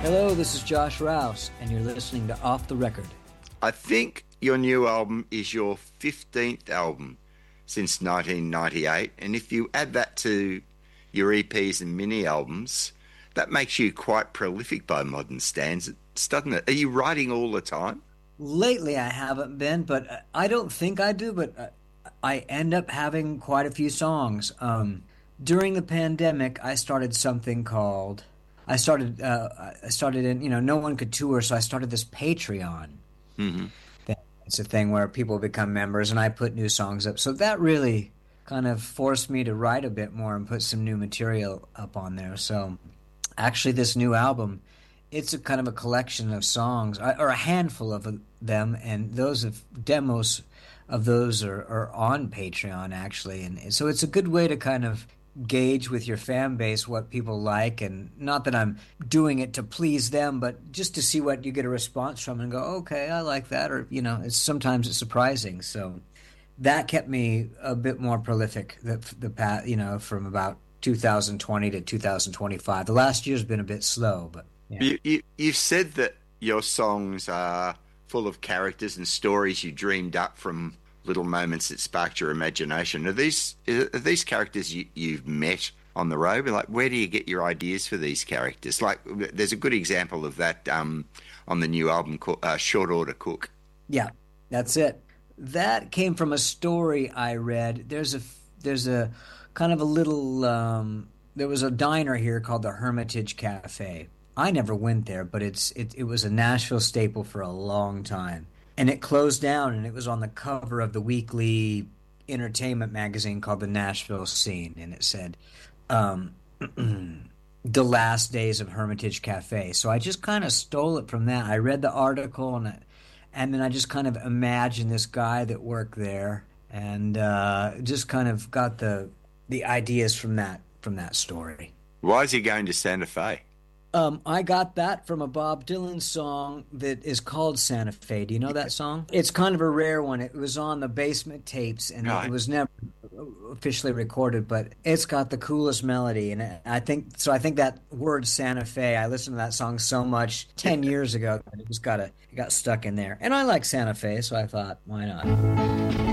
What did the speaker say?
Hello, this is Josh Rouse, and you're listening to Off the Record. I think your new album is your 15th album since 1998, and if you add that to your EPs and mini albums, that makes you quite prolific by modern standards, doesn't it? Are you writing all the time? Lately, I haven't been, but I don't think I do, but I end up having quite a few songs. During the pandemic, I started something called I started in, no one could tour, so I started this Patreon. Hmm. It's a thing where people become members and I put new songs up. So that really kind of forced me to write a bit more and put some new material up on there. So actually this new album, it's a kind of a collection of songs, or a handful of them, and those of demos of those are on Patreon actually. And so it's a good way to kind of gauge with your fan base what people like, and not that I'm doing it to please them, but just to see what you get a response from and go, okay, I like that, or sometimes it's surprising. So that kept me a bit more prolific the past, from about 2020 to 2025. The last year's been a bit slow, but yeah. You've said that your songs are full of characters and stories you dreamed up from little moments that sparked your imagination. Are these characters you've met on the road? Like, where do you get your ideas for these characters? Like, there's a good example of that on the new album called Short Order Cook. Yeah, that's it. That came from a story I read. There's a kind of a little there was a diner here called the Hermitage Cafe. I never went there, but it was a Nashville staple for a long time. And it closed down, and it was on the cover of the weekly entertainment magazine called The Nashville Scene, and it said, "The Last Days of Hermitage Cafe." So I just kind of stole it from that. I read the article, and then I just kind of imagined this guy that worked there, and just kind of got the ideas from that story. Why is he going to Santa Fe? I got that from a Bob Dylan song that is called Santa Fe. Do you know that song? It's kind of a rare one. It was on the Basement Tapes, and Right. it was never officially recorded, but it's got the coolest melody. And I think that word Santa Fe, I listened to that song so much 10 years ago that it got stuck in there. And I like Santa Fe, so I thought, why not?